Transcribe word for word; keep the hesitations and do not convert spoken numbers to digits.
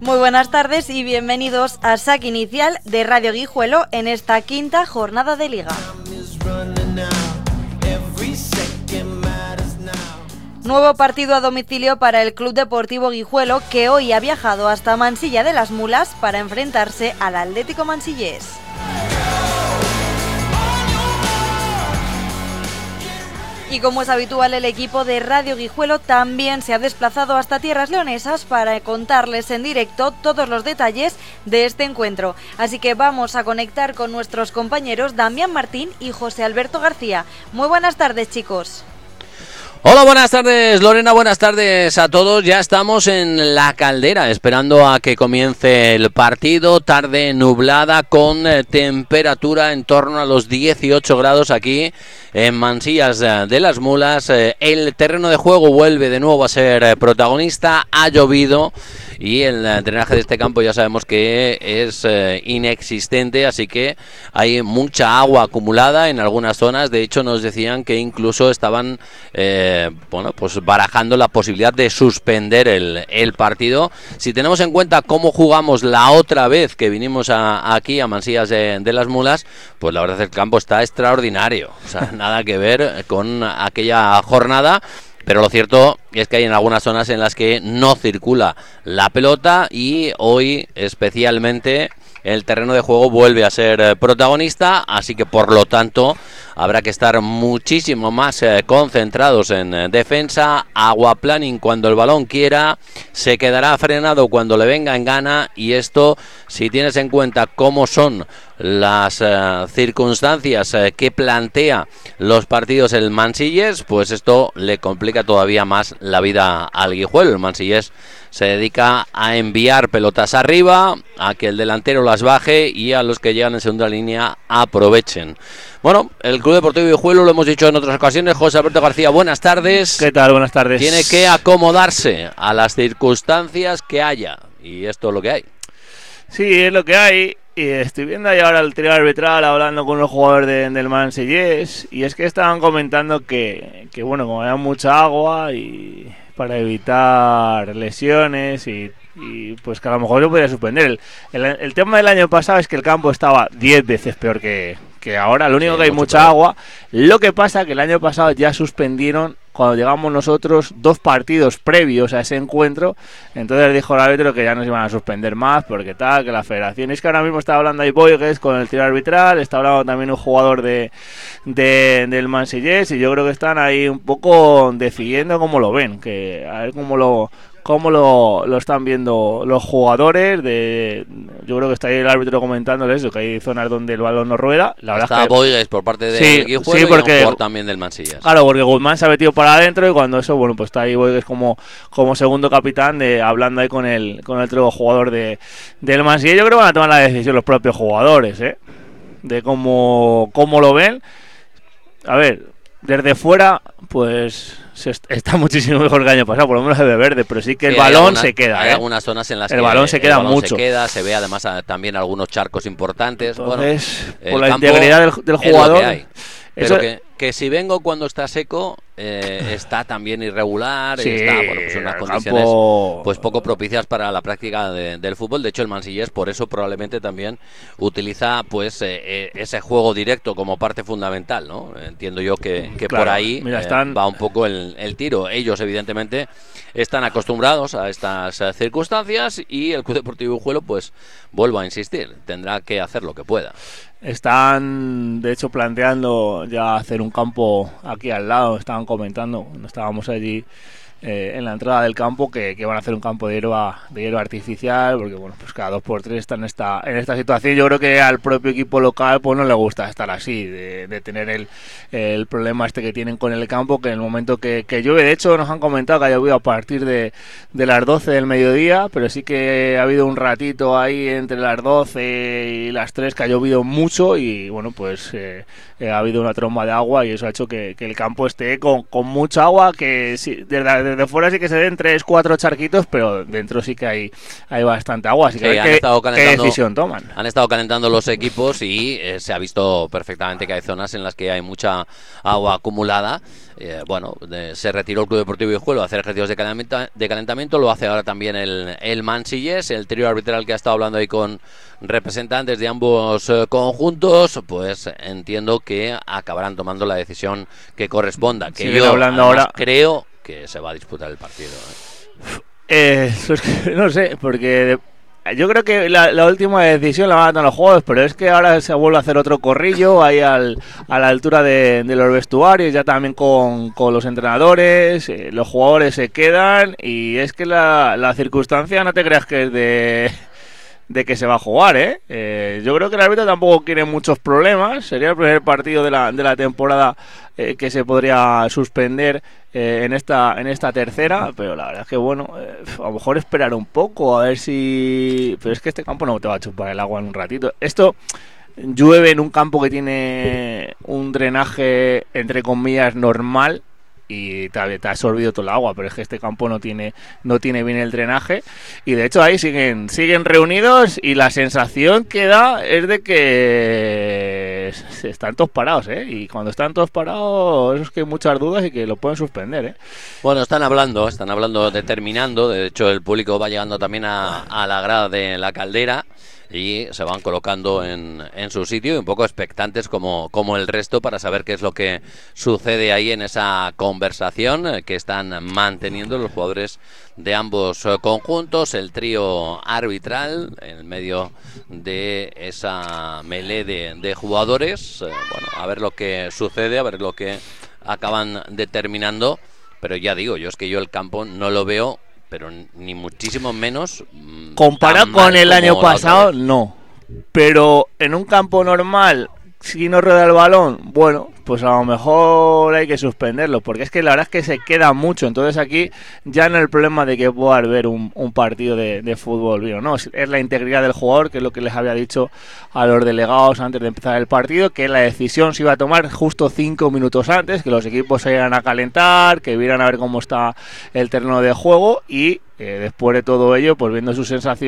Muy buenas tardes y bienvenidos a Saque Inicial de Radio Guijuelo en esta quinta jornada de Liga. Nuevo partido a domicilio para el Club Deportivo Guijuelo, que hoy ha viajado hasta Mansilla de las Mulas para enfrentarse al Atlético Mansillés. Y como es habitual, el equipo de Radio Guijuelo también se ha desplazado hasta tierras leonesas para contarles en directo todos los detalles de este encuentro. Así que vamos a conectar con nuestros compañeros Damián Martín y José Alberto García. Muy buenas tardes, chicos. Hola, buenas tardes Lorena, buenas tardes a todos. Ya estamos en La Caldera esperando a que comience el partido. Tarde nublada con eh, temperatura en torno a los dieciocho grados aquí en Mansillas de las Mulas. Eh, el terreno de juego vuelve de nuevo a ser eh, protagonista. Ha llovido y el eh, drenaje de este campo ya sabemos que es eh, inexistente, así que hay mucha agua acumulada en algunas zonas. De hecho, nos decían que incluso estaban eh, bueno, pues barajando la posibilidad de suspender el, el partido. Si tenemos en cuenta cómo jugamos la otra vez que vinimos a, aquí a Mansillas de, de las Mulas, pues la verdad es que el campo está extraordinario, o sea, nada que ver con aquella jornada. Pero lo cierto es que hay en algunas zonas en las que no circula la pelota y hoy especialmente el terreno de juego vuelve a ser protagonista, así que por lo tanto habrá que estar muchísimo más eh, concentrados en eh, defensa. Aguaplaning cuando el balón quiera, se quedará frenado cuando le venga en gana, y esto, si tienes en cuenta cómo son las eh, circunstancias eh, que plantea los partidos el Mansillés, pues esto le complica todavía más la vida al Guijuelo. El Mansillés se dedica a enviar pelotas arriba, a que el delantero las baje y a los que llegan en segunda línea aprovechen. Bueno, el Club Deportivo Guijuelo, lo hemos dicho en otras ocasiones. José Alberto García, buenas tardes. ¿Qué tal? Buenas tardes. Tiene que acomodarse a las circunstancias que haya, y esto es lo que hay. Sí, es lo que hay. Y estoy viendo ahí ahora el trío arbitral hablando con los jugadores de, del Mansillés, y es que estaban comentando que, que bueno, como había mucha agua y para evitar lesiones y, y pues que a lo mejor lo podía suspender. El, el, el tema del año pasado es que el campo estaba diez veces peor que, que ahora. Lo único sí, que hay mucha peor. agua. Lo que pasa que el año pasado ya suspendieron, cuando llegamos nosotros, dos partidos previos a ese encuentro. Entonces dijo el árbitro que ya nos iban a suspender más, porque tal, que la federación... Es que ahora mismo está hablando ahí Boigues con el tiro arbitral, está hablando también un jugador de, de del Mansillés, y yo creo que están ahí un poco decidiendo cómo lo ven, que a ver cómo lo... cómo lo, lo están viendo los jugadores. De, yo creo que está ahí el árbitro comentándoles eso, que hay zonas donde el balón no rueda. La verdad está es que Boigues por parte del sí, Guijuelo, sí, porque, y un jugador también del Mansillas. Claro, porque Guzmán se ha metido para adentro, y cuando eso, bueno, pues está ahí Boigues como, como segundo capitán, de, hablando ahí con el con el otro jugador de del Mansillas. Yo creo que van a tomar la decisión los propios jugadores, ¿eh? De cómo, cómo lo ven. A ver, desde fuera, pues se está muchísimo mejor que el año pasado, por lo menos de verde, pero sí que el sí, balón algunas, se queda. Hay ¿eh? algunas zonas en las el que balón se queda el balón mucho. Se queda, se ve además a, también algunos charcos importantes. Entonces, bueno, por la integridad del, del jugador. Es lo que hay. Pero eso... que, que si vengo cuando está seco, eh, está también irregular, sí, y está bueno, pues unas condiciones campo... pues poco propicias para la práctica de, del fútbol. De hecho, el Mansillés por eso probablemente también utiliza pues eh, ese juego directo como parte fundamental, ¿no? Entiendo yo que, que claro, por ahí mira, están... eh, va un poco el, el tiro. Ellos evidentemente están acostumbrados a estas uh, circunstancias, y el Club Deportivo Guijuelo, pues vuelvo a insistir, tendrá que hacer lo que pueda. Están, de hecho, planteando ya hacer un campo aquí al lado. Estaban comentando, cuando estábamos allí eh, en la entrada del campo, que, que van a hacer un campo de hierba, de hierba artificial, porque bueno, pues cada dos por tres están en esta, en esta situación. Yo creo que al propio equipo local pues no le gusta estar así, de, de tener el, el problema este que tienen con el campo, que en el momento que, que llueve, de hecho nos han comentado que ha llovido a partir de, de las doce del mediodía, pero sí que ha habido un ratito ahí entre las doce y las tres que ha llovido mucho, y bueno, pues eh, eh, ha habido una tromba de agua, y eso ha hecho que, que el campo esté con, con mucha agua, que sí, desde, desde fuera sí que se ven tres, cuatro charquitos, pero dentro sí que hay, hay bastante agua, así que sí, a ver qué, qué decisión toman. Han estado calentando los equipos y eh, se ha visto perfectamente que hay zonas en las que hay mucha agua acumulada. Eh, bueno, de, se retiró el Club Deportivo Guijuelo a hacer ejercicios de calentamiento, de calentamiento, lo hace ahora también el, el Mansillés, el trío arbitral que ha estado hablando ahí con representantes de ambos eh, conjuntos, pues entiendo que acabarán tomando la decisión que corresponda, que Siguen yo hablando ahora. creo que se va a disputar el partido. ¿eh? Eh, es que no sé, porque yo creo que la, la última decisión la van a tomar los jugadores, pero es que ahora se vuelve a hacer otro corrillo ahí al, a la altura de, de los vestuarios, ya también con, con los entrenadores, eh, los jugadores se quedan y es que la, la circunstancia no te creas que es de... de que se va a jugar, ¿eh? ¿eh? Yo creo que el árbitro tampoco quiere muchos problemas. Sería el primer partido de la, de la temporada eh, que se podría suspender eh, en esta en esta tercera, pero la verdad es que, bueno, eh, a lo mejor esperar un poco, a ver si... Pero es que este campo no te va a chupar el agua en un ratito. Esto llueve en un campo que tiene un drenaje, entre comillas, normal, y te, te ha absorbido todo el agua, pero es que este campo no tiene no tiene bien el drenaje y de hecho ahí siguen siguen reunidos y la sensación que da es de que están todos parados, ¿eh? Y cuando están todos parados es que hay muchas dudas y que lo pueden suspender, ¿eh? Bueno, están hablando, están hablando, determinando, de hecho el público va llegando también a, a la grada de la Caldera y se van colocando en, en su sitio y un poco expectantes como, como el resto para saber qué es lo que sucede ahí en esa conversación que están manteniendo los jugadores de ambos conjuntos, el trío arbitral en medio de esa melee de, de jugadores. Eh, bueno, a ver lo que sucede, a ver lo que acaban determinando, pero ya digo, yo es que yo el campo no lo veo, pero ni muchísimo menos comparado con el año pasado, no. Pero en un campo normal, si no rueda el balón, bueno, pues a lo mejor hay que suspenderlo, porque es que la verdad es que se queda mucho. Entonces aquí ya no es el problema de que pueda haber un, un partido de, de fútbol bien, no, es la integridad del jugador, que es lo que les había dicho a los delegados antes de empezar el partido, que la decisión se iba a tomar justo cinco minutos antes, que los equipos se iban a calentar, que vieran a ver cómo está el terreno de juego y eh, después de todo ello, pues viendo sus sensaciones